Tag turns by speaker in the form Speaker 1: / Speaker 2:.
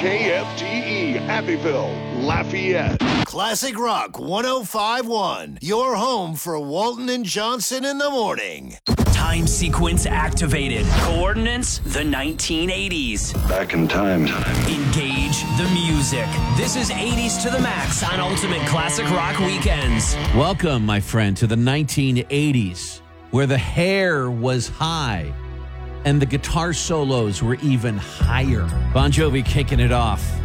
Speaker 1: KFTE, Abbeville, Lafayette.
Speaker 2: Classic Rock 105.1, your home for Walton and Johnson in the morning.
Speaker 3: Time sequence activated. Coordinates, the 1980s.
Speaker 1: Back in time.
Speaker 3: Engage the music. This is 80s to the max on Ultimate Classic Rock Weekends.
Speaker 4: Welcome, my friend, to the 1980s, where the hair was high and the guitar solos were even higher. Bon Jovi kicking it off